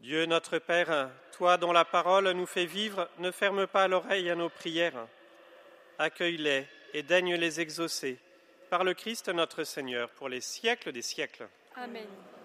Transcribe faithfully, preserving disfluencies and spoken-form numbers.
Dieu notre Père, toi dont la parole nous fait vivre, ne ferme pas l'oreille à nos prières. Accueille-les et daigne les exaucer. Par le Christ notre Seigneur, pour les siècles des siècles. Amen.